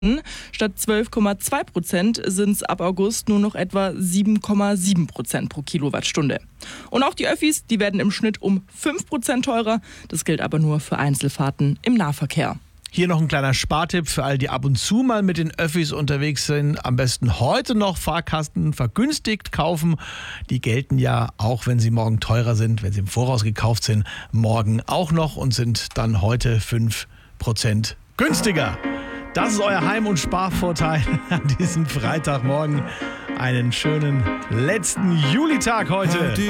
Statt 12,2% sind es ab August nur noch etwa 7,7% pro Kilowattstunde. Und auch die Öffis, die werden im Schnitt um 5% teurer. Das gilt aber nur für Einzelfahrten im Nahverkehr. Hier noch ein kleiner Spartipp für all die ab und zu mal mit den Öffis unterwegs sind. Am besten heute noch Fahrkarten vergünstigt kaufen. Die gelten ja, auch wenn sie morgen teurer sind, wenn sie im Voraus gekauft sind, morgen auch noch und sind dann heute 5% günstiger. Das ist euer Heim- und Sparvorteil an diesem Freitagmorgen. Einen schönen letzten Julitag heute.